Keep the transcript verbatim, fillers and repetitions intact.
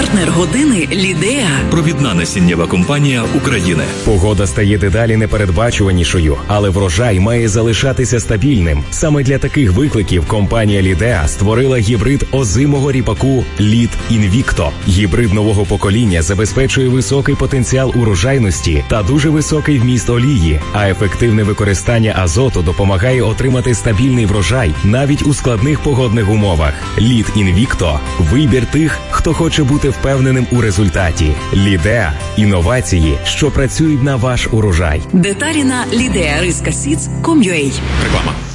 Партнер години Лідеа. Провідна насіннєва компанія України. Погода стає дедалі непередбачуванішою, але врожай має залишатися стабільним. Саме для таких викликів компанія Лідеа створила гібрид озимого ріпаку Лід Інвікто. Гібрид нового покоління забезпечує високий потенціал урожайності та дуже високий вміст олії, а ефективне використання азоту допомагає отримати стабільний врожай навіть у складних погодних умовах. Лід Інвікто – вибір тих, хто хоче бути впевненим у результаті. Лідеа – інновації, що працюють на ваш урожай. Деталі на лідеа риска сідс крапка ком крапка ю а. Реклама.